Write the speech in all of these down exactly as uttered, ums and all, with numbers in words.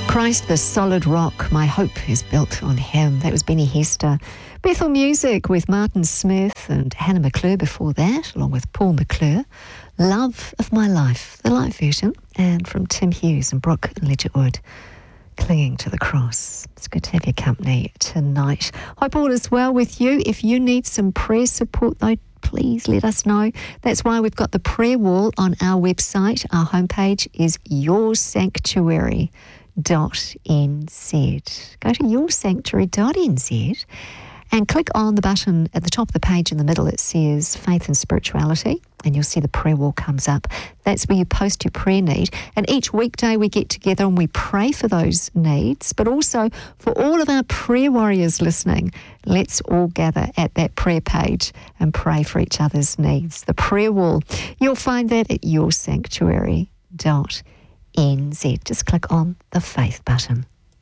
Christ, the solid rock, my hope is built on him. That was Benny Hester. Bethel Music with Martin Smith and Hannah McClure before that, along with Paul McClure. Love of My Life, the live version, and from Tim Hughes and Brooke Ledgerwood, Clinging to the Cross. It's good to have your company tonight. Hope all is well with you. If you need some prayer support, though, please let us know. That's why we've got the prayer wall on our website. Our homepage is your sanctuary dot n z. Go to your sanctuary dot n z and click on the button at the top of the page in the middle. It says Faith and Spirituality, and you'll see the prayer wall comes up. That's where you post your prayer need. And each weekday we get together and we pray for those needs, but also for all of our prayer warriors listening. Let's all gather at that prayer page and pray for each other's needs. The prayer wall, you'll find that at your sanctuary dot n z. Just click on the Faith button.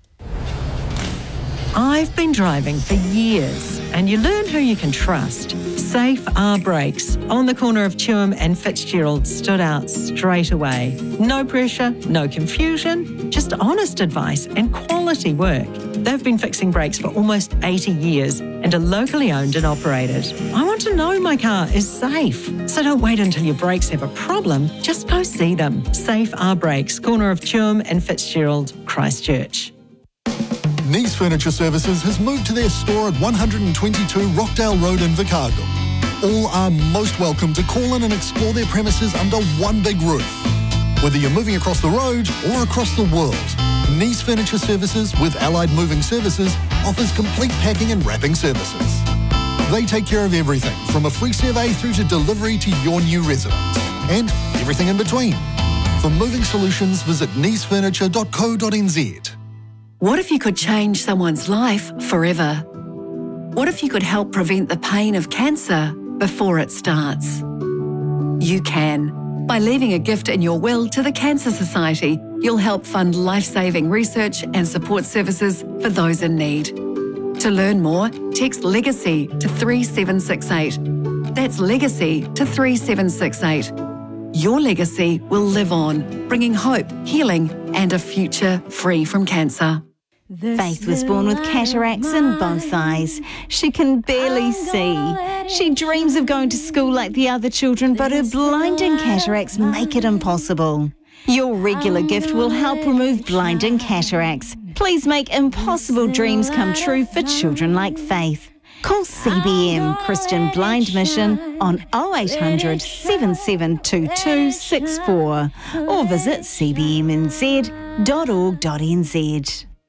I've been driving for years, and you learn who you can trust. Safe R Brakes on the corner of Tuam and Fitzgerald stood out straight away. No pressure, no confusion, just honest advice and quality work. They've been fixing brakes for almost eighty years and are locally owned and operated. I want to know my car is safe, so don't wait until your brakes have a problem. Just go see them. Safe R Brakes, corner of Tuam and Fitzgerald, Christchurch. Nice Furniture Services has moved to their store at one twenty-two Rockdale Road in Vicargo. All are most welcome to call in and explore their premises under one big roof. Whether you're moving across the road or across the world, Nice Furniture Services with Allied Moving Services offers complete packing and wrapping services. They take care of everything from a free survey through to delivery to your new residence and everything in between. For moving solutions, visit nice furniture dot co dot n z. What if you could change someone's life forever? What if you could help prevent the pain of cancer before it starts? You can. By leaving a gift in your will to the Cancer Society, you'll help fund life-saving research and support services for those in need. To learn more, text LEGACY to three seven six eight. That's LEGACY to three seven six eight. Your legacy will live on, bringing hope, healing, and a future free from cancer. Faith was born with cataracts in both eyes. She can barely see. She dreams of going to school like the other children, but her blinding cataracts make it impossible. Your regular gift will help remove blinding cataracts. Please make impossible dreams come true for children like Faith. Call C B M Christian Blind Mission on oh eight hundred, seven seven two two six four or visit c b m n z dot org dot n z.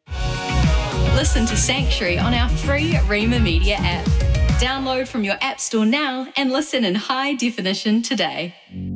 Listen to Sanctuary on our free Rhema Media app. Download from your app store now and listen in high definition today.